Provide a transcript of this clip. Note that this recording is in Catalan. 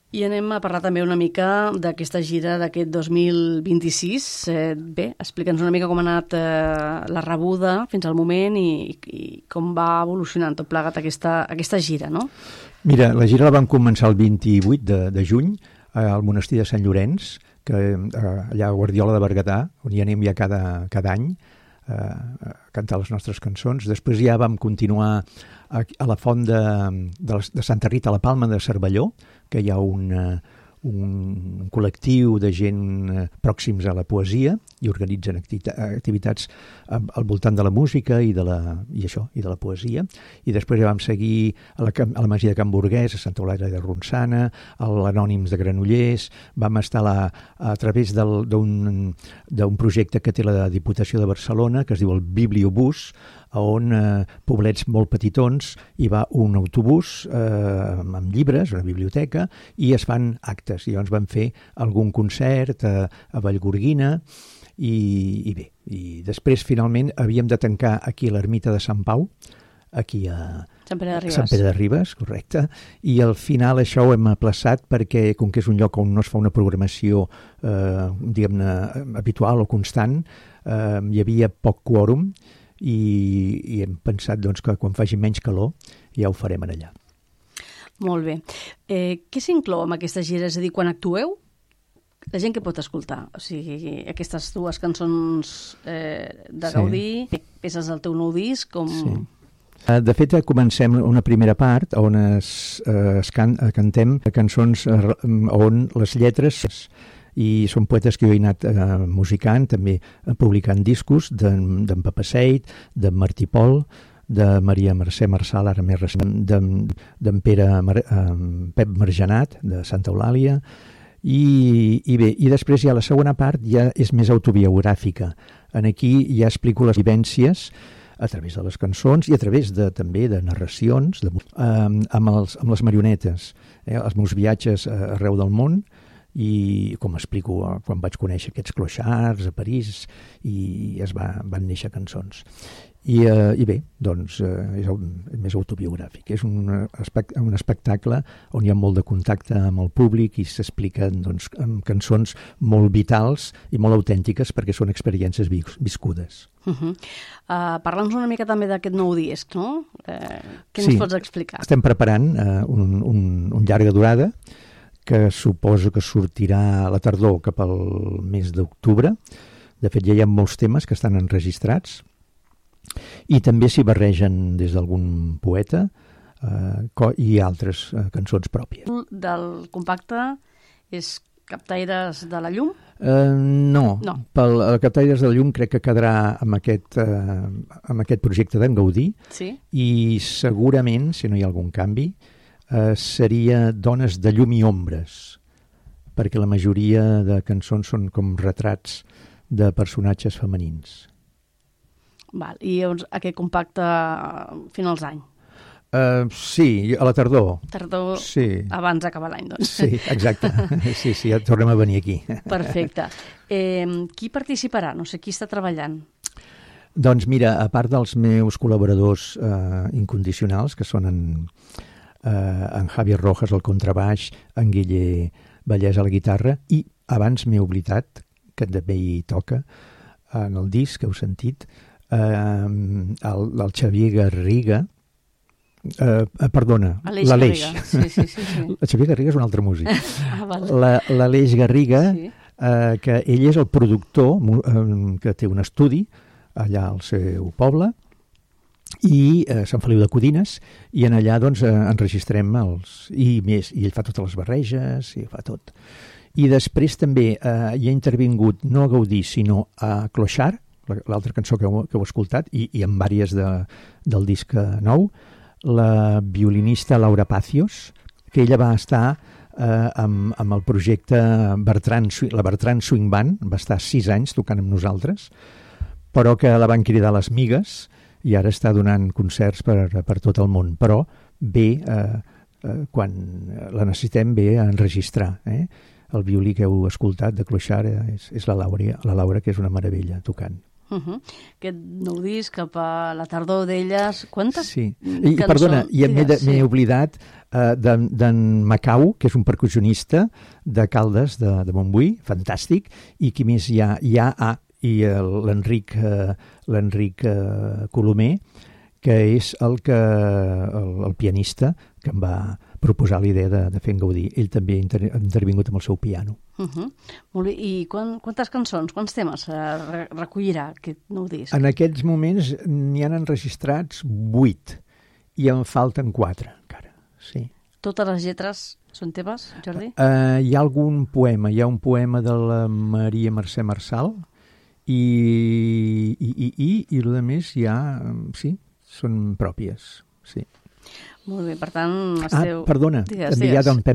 I anem a parlar també una mica d'aquesta gira d'aquest 2026. Bé, explica'ns una mica com ha anat la rebuda fins al moment i com va evolucionant tot plegat aquesta gira, no? Mira, la gira la vam començar el 28 de juny al monestir de Sant Llorenç, que allà a Guardiola de Berguedà, on hi anem ja cada any a cantar les nostres cançons. Després ja vam continuar a la font de Santa Rita, a la Palma de Cervelló, que hi ha un col·lectiu de gent pròxims a la poesia i organitzen activitats al voltant de la música i de la poesia. I després ja vam seguir a la Masia de Can Burguès, a Santa Eulàlia de Ronçana, a l'Anònims de Granollers. Vam estar a través d'un projecte que té la Diputació de Barcelona, que es diu el Bibliobús, on poblets molt petitons hi va un autobús amb llibres, una biblioteca, i es fan actes. I llavors vam fer algun concert a Vallgorguina i bé. I després, finalment, havíem de tancar aquí a l'ermita de Sant Pau, aquí a Sant Pere de Ribes. Sant Pere de Ribes, correcte. I al final això ho hem aplaçat perquè, com que és un lloc on no es fa una programació diguem-ne habitual o constant, hi havia poc quòrum, i hem pensat doncs, que quan faci menys calor ja ho farem allà. Molt bé. Què s'inclou en aquesta gira? És a dir, quan actueu, la gent que pot escoltar? O sigui, aquestes dues cançons de Gaudí, peces del teu nou disc, com... Sí. De fet, comencem una primera part on cantem cançons on les lletres... i són poetes que jo he anat musicant, també publicant discos d'en Papaseit, d'en Martí Pol, de Maria Mercè Marçal, ara més recent, d'en Pep Margenat, de Santa Eulàlia, i bé, i després ja la segona part ja és més autobiogràfica. Aquí ja explico les vivències a través de les cançons i a través també de narracions amb les marionetes, els meus viatges arreu del món, i com explico quan vaig conèixer aquests clochards a París i van néixer cançons. I bé, doncs és més autobiogràfic. És un espectacle on hi ha molt de contacte amb el públic i s'expliquen doncs, amb cançons molt vitals i molt autèntiques perquè són experiències viscudes. Parla'ns una mica també d'aquest nou disc, no? Què ens pots explicar? Estem preparant un llarga durada que suposo que sortirà a la tardor cap al mes d'octubre. De fet, ja hi ha molts temes que estan enregistrats i també s'hi barregen des d'algun poeta i altres cançons pròpies. Del compacte és Captaires de la Llum? No. Pel Captaires de la Llum crec que quedarà amb aquest projecte d'en Gaudí, sí? I segurament, si no hi ha algun canvi, seria Dones de llum i ombres, perquè la majoria de cançons són com retrats de personatges femenins. Val. I llavors aquest compacte finals d'any? Sí, a la tardor. Tardor, sí. Abans d'acabar l'any, doncs. Sí, exacte. Sí, ja tornem a venir aquí. Perfecte. Qui participarà? No sé, qui està treballant? Doncs mira, a part dels meus col·laboradors incondicionals, que són en Javier Rojas al contrabaix, en Guille Vallès a la guitarra, i abans m'he oblidat, que també hi toca en el disc que heu sentit, el Xavier Garriga, perdona, l'Aleix. Sí. El Xavier Garriga és un altre músic. Vale. L'Aleix Garriga, sí. Que ell és el productor que té un estudi allà al seu poble, i Sant Feliu de Codines, i en allà doncs enregistrem i ell fa totes les barreges i fa tot. I després també hi ha intervingut no a Gaudí sinó a Clochard, l'altra cançó que heu escoltat, i en vàries del disc nou, la violinista Laura Pacios, que ella va estar amb el projecte la Bertran Swing Band, va estar 6 anys tocant amb nosaltres, però que la van cridar les migues i ara està donant concerts per tot el món, però bé, quan la necessitem, bé a enregistrar. El violí que heu escoltat de Clochard és la Laura, que és una meravella tocant. Aquest nou disc, cap a la tardor d'elles, quantes Sí, cançons? perdona, i Digues, m'he oblidat d'en Macau, que és un percussionista de Caldes, de Montbui, fantàstic, i qui més hi ha? I l'Enric Colomer, que és el pianista que em va proposar la idea de fer en Gaudí. Ell també ha intervingut amb el seu piano. Molt bé, i quantes cançons, quants temes recollirà aquest nou disc? En aquests moments n'hi han enregistrats 8 i en falten 4 encara, sí. Totes les lletres són teves, Jordi? Hi ha algun poema, hi ha un poema de la Maria Mercè Marçal i el de més hi ha, sí, són pròpies, sí. Molt bé, per tant, esteu... Perdona, Digues. també hi ha d'en Pep